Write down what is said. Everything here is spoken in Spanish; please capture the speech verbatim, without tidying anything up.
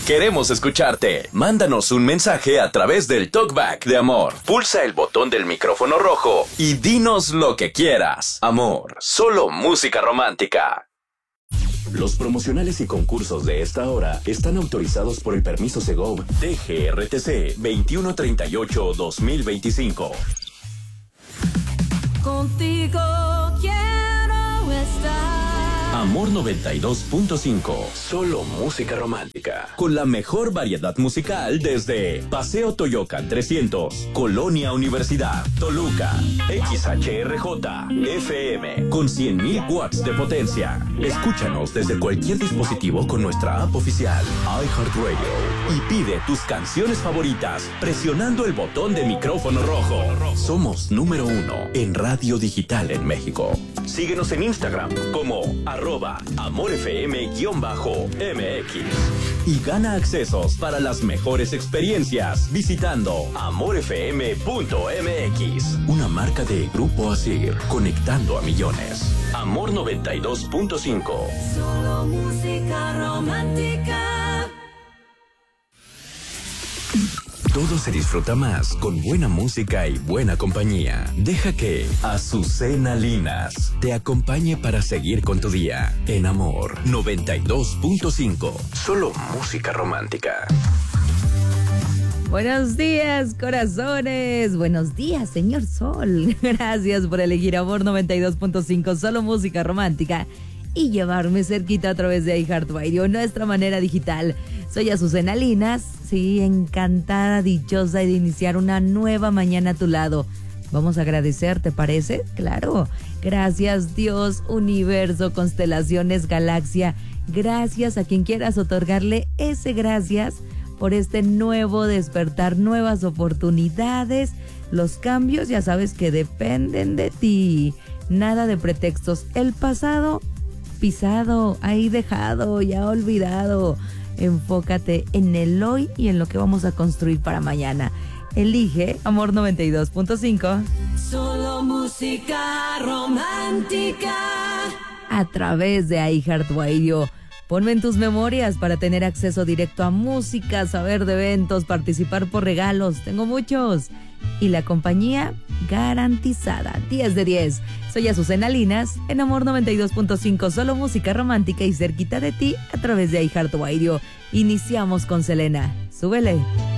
Queremos escucharte. Mándanos un mensaje a través del Talkback de Amor. Pulsa el botón del micrófono rojo y dinos lo que quieras. Amor, solo música romántica. Los promocionales y concursos de esta hora están autorizados por el permiso Segov T G R T C veintiuno treinta y ocho dos mil veinticinco. Contigo quiero estar. Amor noventa y dos punto cinco. Solo música romántica. Con la mejor variedad musical desde Paseo Toyocan trescientos, Colonia Universidad, Toluca, X H R J, F M, con cien mil watts de potencia. Escúchanos desde cualquier dispositivo con nuestra app oficial, iHeartRadio. Y pide tus canciones favoritas presionando el botón de micrófono rojo. Somos número uno en radio digital en México. Síguenos en Instagram como arroba amorfm-mx y gana accesos para las mejores experiencias visitando amorfm punto m x. Una marca de Grupo Asir, conectando a millones. Amor noventa y dos punto cinco. Solo música romántica. Todo se disfruta más con buena música y buena compañía. Deja que Azucena Linas te acompañe para seguir con tu día. En Amor noventa y dos punto cinco. Solo música romántica. Buenos días, corazones. Buenos días, señor Sol. Gracias por elegir Amor noventa y dos punto cinco. Solo música romántica. Y llevarme cerquita a través de iHeartRadio, nuestra manera digital. Soy Azucena Linas, sí, encantada, dichosa de iniciar una nueva mañana a tu lado. Vamos a agradecer, ¿te parece? Claro. Gracias Dios, universo, constelaciones, galaxia. Gracias a quien quieras otorgarle ese gracias por este nuevo despertar, nuevas oportunidades. Los cambios ya sabes que dependen de ti. Nada de pretextos. El pasado pisado, ahí dejado, ya olvidado. Enfócate en el hoy y en lo que vamos a construir para mañana. Elige Amor noventa y dos punto cinco. Solo música romántica. A través de iHeartRadio. Ponme en tus memorias para tener acceso directo a música, saber de eventos, participar por regalos. Tengo muchos. Y la compañía garantizada. diez de diez. Soy Azucena Linas en Amor noventa y dos punto cinco. Solo música romántica y cerquita de ti a través de iHeartRadio. Iniciamos con Selena. Súbele.